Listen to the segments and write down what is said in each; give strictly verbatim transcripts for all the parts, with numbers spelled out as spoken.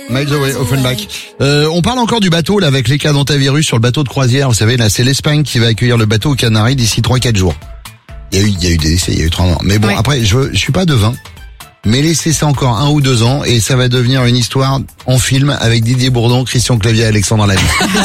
Miles Away, Offenbach. Euh, on parle encore du bateau là avec les cas d'antivirus sur le bateau de croisière. Vous savez, là c'est l'Espagne qui va accueillir le bateau aux Canaries d'ici trois quatre jours. Il y a eu, il y a eu des décès, il y a eu trois morts. Mais bon, ouais. après, je, je suis pas devin. Mais laissez ça encore un ou deux ans et ça va devenir une histoire en film avec Didier Bourdon, Christian Clavier et Alexandre Lamy.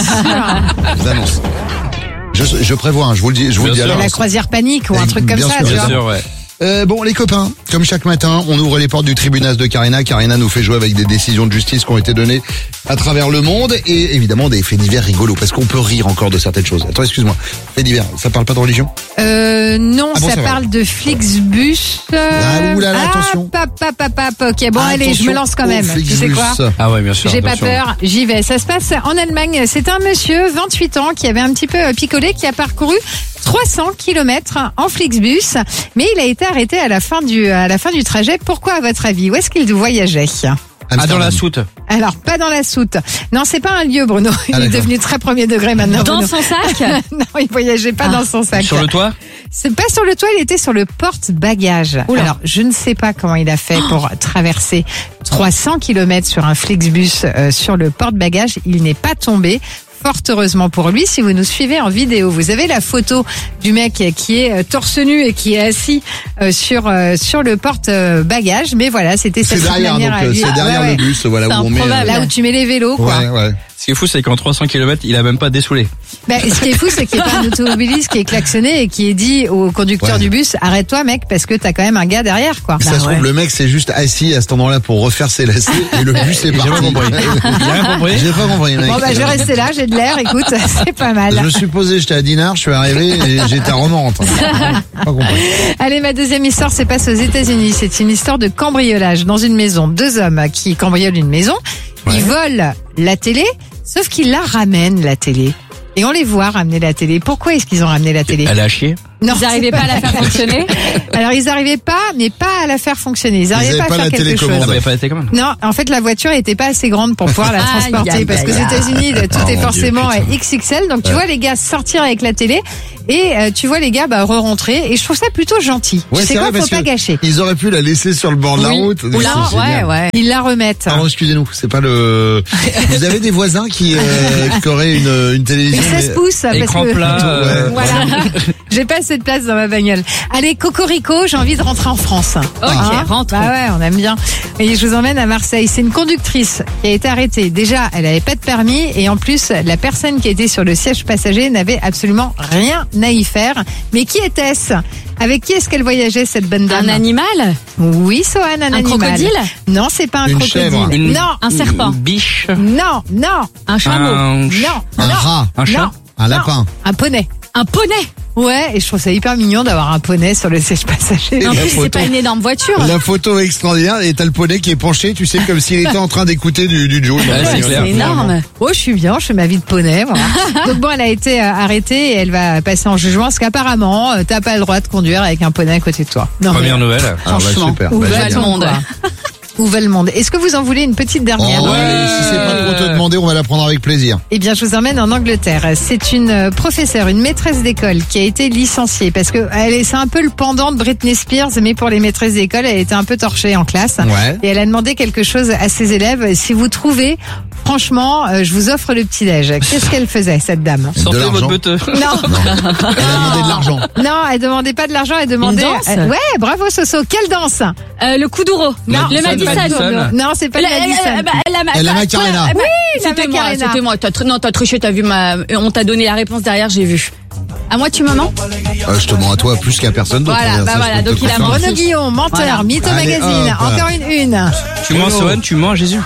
Je vous annonce. Je, je prévois, hein, je vous le dis, je vous le dis. La croisière panique ou un truc comme bien ça, sûr, tu bien vois. sûr, ouais. Euh, bon, les copains, comme chaque matin, on ouvre les portes du tribunal de Karina. Karina nous fait jouer avec des décisions de justice qui ont été données à travers le monde et évidemment des faits divers rigolos parce qu'on peut rire encore de certaines choses. Attends, excuse-moi. Faits divers, ça parle pas de religion? Euh, non, Ah bon, ça ça va. parle de Flixbus. Euh... Ah, oulala, attention. Pap, pap, pap, pap. Ok, bon, allez, je me lance quand même. Tu sais quoi? Ah ouais, bien sûr. J'ai pas attention. peur, j'y vais. Ça se passe en Allemagne. C'est un monsieur, vingt-huit ans, qui avait un petit peu picolé, qui a parcouru trois cents kilomètres en Flixbus, mais il a été arrêté à la fin du, à la fin du trajet. Pourquoi, à votre avis? Où est-ce qu'il voyageait? Ah, dans la soute. Alors, pas dans la soute. Non, c'est pas un lieu, Bruno. Il Ah, est d'accord. devenu très premier degré maintenant. Dans Bruno. son sac? Non, il voyageait pas Ah. dans son sac. Sur le toit? C'est pas sur le toit, il était sur le porte-bagages. Oula. Alors, je ne sais pas comment il a fait pour traverser trois cents kilomètres sur un Flixbus euh, sur le porte-bagages. Il n'est pas tombé. Fort heureusement pour lui, si vous nous suivez en vidéo, vous avez la photo du mec qui est euh, torse nu et qui est assis euh, sur euh, sur le porte-bagages. Mais voilà, c'était sa C'est petite derrière, donc manière à euh, lui. c'est Ah, derrière ouais, le ouais. bus, voilà, C'est où on met. improbable. Là où tu mets les vélos, quoi. Ouais, ouais. Ce qui est fou, c'est qu'en trois cents kilomètres, il a même pas dessoulé. Ben, ce qui est fou, c'est qu'il n'y a pas un automobiliste qui est klaxonné et qui est dit au conducteur Ouais. du bus, arrête-toi mec, parce que t'as quand même un gars derrière, quoi. Ça Bah, se trouve, ouais. le mec c'est juste assis à cet endroit-là pour refaire ses lacets et le bus est J'ai parti. pas compris. J'ai rien compris. J'ai pas compris, mec. Bon, bah, je vais rester là, j'ai de l'air, écoute, c'est pas mal. Je me suis posé, j'étais à Dinard, je suis arrivé et j'étais à Romans. Pas compris. Allez, ma deuxième histoire se passe aux États-Unis. C'est une histoire de cambriolage dans une maison. Deux hommes qui cambriolent une maison. Ils volent la télé, sauf qu'ils la ramènent, la télé. Et on les voit ramener la télé. Pourquoi est-ce qu'ils ont ramené la télé? Elle a chié. Non, Ils n'arrivaient pas à la faire fonctionner? Alors, ils n'arrivaient pas, mais pas à la faire fonctionner. Ils n'arrivaient avaient pas à pas faire la quelque télécommande. chose. Ah bah, il n'y a pas été commande. Non, en fait, la voiture était pas assez grande pour pouvoir la Aïe, transporter. aïe, Parce aïe, qu'aux aïe. États-Unis, tout Oh, est mon forcément Dieu, putain. X X L. Donc, tu vois les gars sortir avec la télé et euh, tu vois les gars bah, re-rentrer. Et je trouve ça plutôt gentil. Ouais, tu sais c'est quoi, vrai, faut parce pas que gâcher. Ils auraient pu la laisser sur le bord de la Oui. route. Ou là, C'est ouais, génial. ouais. Ils la remettent. Pardon, excusez-nous, c'est pas le. Vous avez des voisins qui, euh, qui auraient une, une télévision. Mais ça se mais- pousse. Parce Écran que... plat. euh, Ouais. Voilà. J'ai pas assez de place dans ma bagnole. Allez, Cocorico, j'ai envie de rentrer en France. Ok, rentrons. Bah ouais, on aime bien. Et je vous emmène à Marseille. C'est une conductrice qui a été arrêtée. Déjà, elle avait pas de permis et en plus, la personne qui était sur le siège passager n'avait absolument rien à y faire. Mais qui était-ce? Avec qui est-ce qu'elle voyageait, cette bonne dame? Un animal? Oui, Sohan, un, Un animal. crocodile? Non, c'est pas un Une crocodile. chèvre. Une- Non, Un serpent? Une biche. non, non, Un chameau? Un, ch- non, Un non, rat, un chat. non, un non. lapin. un poney. Un poney? Ouais, et je trouve ça hyper mignon d'avoir un poney sur le siège passager. En la plus, photo. c'est pas une énorme voiture. La photo est extraordinaire et t'as le poney qui est penché, tu sais, comme s'il était en train d'écouter du, du Joe. Ouais, c'est clair. C'est énorme. Oh, je suis bien, je fais ma vie de poney, moi. Donc bon, elle a été euh, arrêtée et elle va passer en jugement parce qu'apparemment, euh, t'as pas le droit de conduire avec un poney à côté de toi. Non, Première mais, nouvelle. Ah, bah, Franchement, super. où Bah, va génial. le monde, quoi. Où va le monde? Est-ce que vous en voulez une petite Oh, dernière? ouais, si c'est pas trop te demander, on va la prendre avec plaisir. Eh bien, je vous emmène en Angleterre. C'est une euh, professeure, une maîtresse d'école qui a été licenciée parce que elle est, c'est un peu le pendant de Britney Spears, mais pour les maîtresses d'école, elle était un peu torchée en classe. Ouais. Et elle a demandé quelque chose à ses élèves. Si vous trouvez, franchement, euh, je vous offre le petit-déj. Qu'est-ce qu'elle faisait, cette dame? Sortez l'argent. votre beuteux. Non, Non. Elle a demandé de l'argent. non, elle demandait pas de l'argent, elle demandait. Une danse Euh, ouais, bravo Soso. Quelle danse? Euh, le kuduro? Non, Le Madison, Madison? Madison. Non, c'est pas La- le Madison. euh, bah, la ma- Elle a bah, Macarena. ouais, bah, la C'était moi, Macarena. c'était moi. T'as tr- non, t'as triché, t'as vu ma, on t'a donné la réponse derrière, j'ai vu. À moi, tu me mens? Euh, je te mens à toi plus qu'à personne d'autre. Voilà, on va dire bah ça, voilà, je peux donc te il a confirmer. Bruno Guillon, menteur, Voilà. Mytho Allez, Magazine, hop. encore une une. Tu mens Sohan, tu mens à Jésus.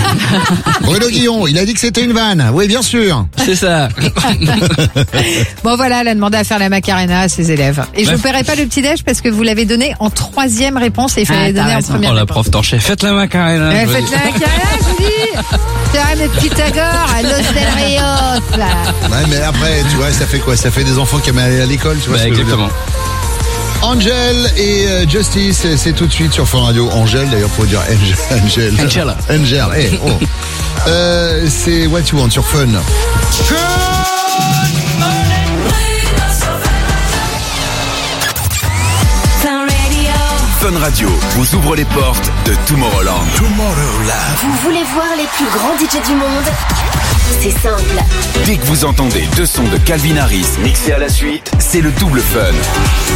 Bruno Guillon, il a dit que c'était une vanne. Oui, bien sûr. C'est ça. Bon voilà, elle a demandé à faire la Macarena à ses élèves. Et je Ouais. ne paierai pas le petit déj parce que vous l'avez donné en troisième réponse et il fallait Ah, le t'as donner en raison. première Oh, la réponse. prof torchée. Faites la macarena. Eh, je vous faites dis. la Macarena, je vous dis. Tiens, mes Pythagore, à Los Del Rios, là. Ouais, mais après, tu vois, ça fait quoi? Ça fait des enfants qui aiment aller à l'école, tu vois Bah, ce que je veux dire. exactement. Angel et euh, Justice, c'est- c'est tout de suite sur Fun Radio. Angel, d'ailleurs, faut dire Angel. Angel. Angela. Angel, eh, oh. Euh, c'est What You Want sur Fun. Fun Radio vous ouvre les portes de Tomorrowland. Tomorrowland. Vous voulez voir les plus grands D J du monde? C'est simple. Dès que vous entendez deux sons de Calvin Harris mixés à la suite, c'est le double fun.